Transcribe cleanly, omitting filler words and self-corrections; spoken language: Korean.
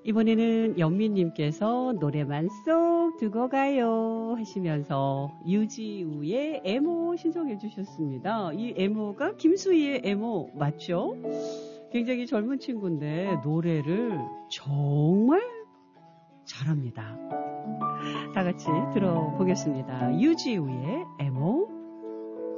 이번에는 영민님께서 노래만 쏙 두고 가요 하시면서 유지우의 애모 신청해 주셨습니다. 이 애모가 김수희의 애모 맞죠? 굉장히 젊은 친구인데 노래를 정말 잘합니다. 다 같이 들어보겠습니다. 유지우의 애모.